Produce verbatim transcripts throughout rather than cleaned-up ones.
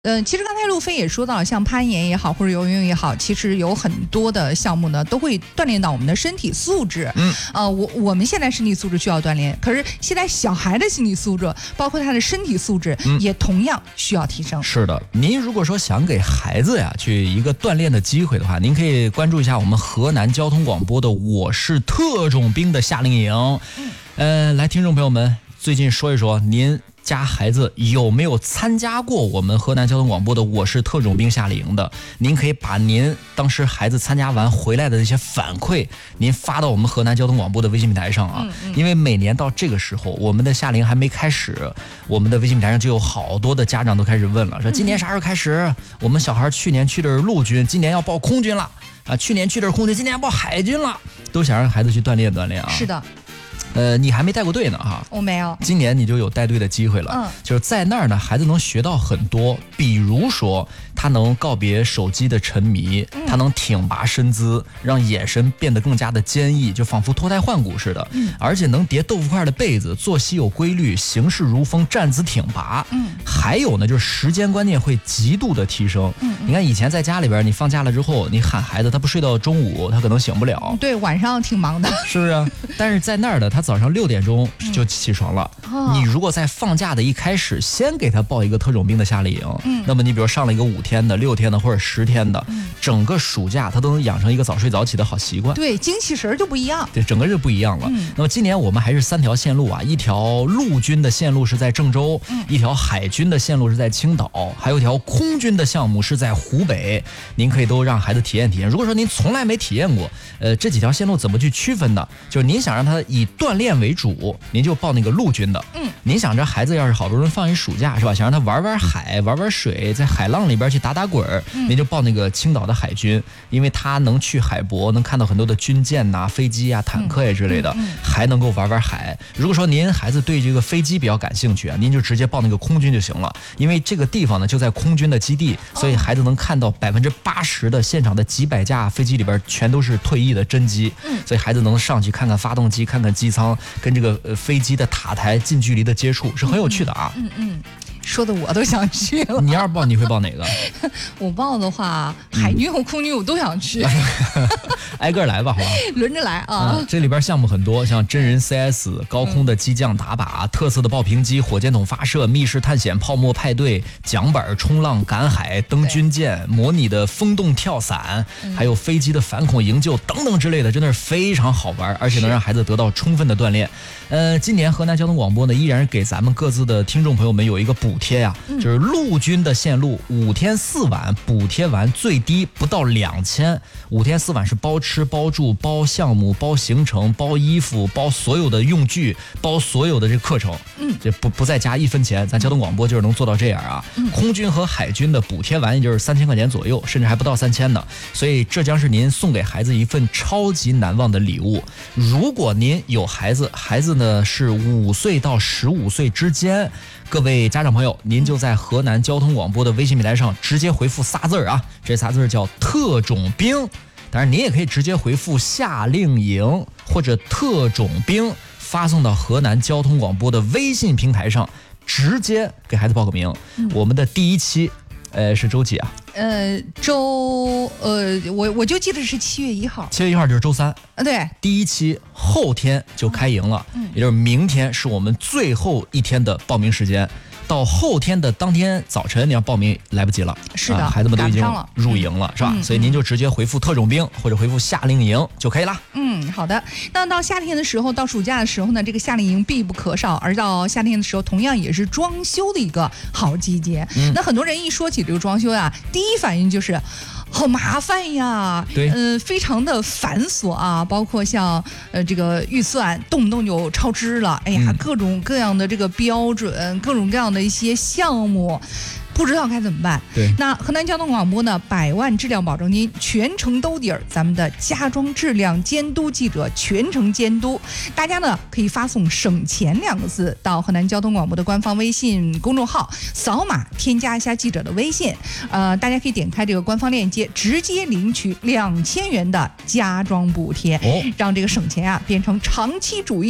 嗯、呃，其实刚才路飞也说到了，像攀岩也好，或者游泳也好，其实有很多的项目呢，都会锻炼到我们的身体素质。嗯，呃，我我们现在身体素质需要锻炼，可是现在小孩的心理素质，包括他的身体素质，嗯、也同样需要提升。 是的，您如果说想给孩子呀去一个锻炼的机会的话，您可以关注一下我们河南交通广播的我是特种兵的夏令营。嗯，呃，来，听众朋友们，最近说一说您家孩子有没有参加过我们河南交通广播的我是特种兵夏令营的？您可以把您当时孩子参加完回来的那些反馈，您发到我们河南交通广播的微信平台上啊。嗯嗯、因为每年到这个时候，我们的夏令营还没开始，我们的微信平台上就有好多的家长都开始问了，说今年啥时候开始？我们小孩去年去的是陆军，今年要报空军了啊！去年去的是空军，今年要报海军了，都想让孩子去锻炼锻炼啊。 是的。 呃，你还没带过队呢哈， 我没有。 今年你就有带队的机会了。嗯，就是在那儿呢，孩子能学到很多，比如说他能告别手机的沉迷，嗯、他能挺拔身姿，让眼神变得更加的坚毅，就仿佛脱胎换骨似的。嗯，而且能叠豆腐块的被子，作息有规律，行事如风，站姿挺拔。嗯，还有呢，就是时间观念会极度的提升。嗯，你看以前在家里边，你放假了之后，你喊孩子，他不睡到中午，他可能醒不了。 对，晚上挺忙的， 是不是？但是在那儿呢，他早上六点钟就起床了。嗯、你如果在放假的一开始先给他报一个特种兵的夏令营，嗯、那么你比如上了一个五天的、六天的或者十天的，嗯、整个暑假他都能养成一个早睡早起的好习惯。 对，精气神就不一样。 对，整个就不一样了。嗯、那么今年我们还是三条线路啊，一条陆军的线路是在郑州，嗯、一条海军的线路是在青岛，还有一条空军的项目是在湖北。您可以都让孩子体验体验。如果说您从来没体验过，呃，这几条线路怎么去区分呢？就是您想让他以锻炼为主，您就报那个陆军的。嗯，您想着孩子要是好不容易放一暑假是吧，想让他玩玩海、玩玩水，在海浪里边去打打滚儿，嗯、您就报那个青岛的海军，因为他能去海博，能看到很多的军舰呐、啊、飞机啊、坦克呀之类的，嗯嗯、还能够玩玩海。如果说您孩子对这个飞机比较感兴趣啊，您就直接报那个空军就行了，因为这个地方呢就在空军的基地，所以孩子能看到百分之八十的现场的几百架飞机里边全都是退役的真机，嗯、所以孩子能上去看看发动机，看看机舱，跟这个呃飞机的塔台近距离的接触，是很有趣的啊。 嗯 嗯, 嗯，说的我都想去了。 你要是报你会报哪个？ 我报的话，海军和空军我都想去。 挨个来吧，好吧？ 轮着来啊、 嗯！这里边项目很多，像真人 C S、高空的机降打靶、嗯、特色的爆屏机、火箭筒发射、密室探险、泡沫派对、桨板冲浪、赶海、登军舰、模拟的风洞跳伞，嗯、还有飞机的反恐营救等等之类的，真的是非常好玩，而且能让孩子得到充分的锻炼。呃，今年河南交通广播呢，依然给咱们各自的听众朋友们有一个补贴呀、啊，嗯、就是陆军的线路五天四晚补贴完最低不到两千，五天四晚是包吃包住包项目包行程包衣服包所有的用具包所有的这课程，嗯，这不不再加一分钱，咱交通广播就是能做到这样啊。嗯、空军和海军的补贴完也就是三千块钱左右，甚至还不到三千呢，所以这将是您送给孩子一份超级难忘的礼物。如果您有孩子，孩子呢是五岁到十五岁之间，各位家长朋友，您就在河南交通广播的微信平台上直接回复仨字啊，这仨字叫特种兵。当然您也可以直接回复夏令营或者特种兵，发送到河南交通广播的微信平台上，直接给孩子报个名。嗯、我们的第一期呃，是周几啊？ 呃，周呃，我我就记得是七月一号。 七月一号就是周三。 啊，对。 第一期后天就开营了，嗯，也就是明天是我们最后一天的报名时间。到后天的当天早晨，你要报名来不及了。 是的， 啊、孩子们都已经入营了，是吧？嗯、所以您就直接回复特种兵或者回复夏令营就可以了。 嗯，好的。那到夏天的时候，到暑假的时候呢，这个夏令营必不可少。而到夏天的时候，同样也是装修的一个好季节。嗯、那很多人一说起这个装修呀、啊，第一反应就是好麻烦呀， 对， 嗯、呃，非常的繁琐啊，包括像呃这个预算动不动就超支了，哎呀，嗯、各种各样的这个标准，各种各样的一些项目。不知道该怎么办。 对， 那河南交通广播呢，百万质量保证金全程兜底儿，咱们的家装质量监督记者全程监督。大家呢可以发送省钱两个字到河南交通广播的官方微信公众号，扫码添加一下记者的微信，呃，大家可以点开这个官方链接，直接领取两千元的家装补贴，哦、让这个省钱啊变成长期主义的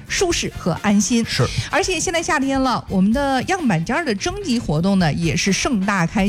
舒适和安心。 是， 而且现在夏天了，我们的样板间的征集活动呢也是盛大开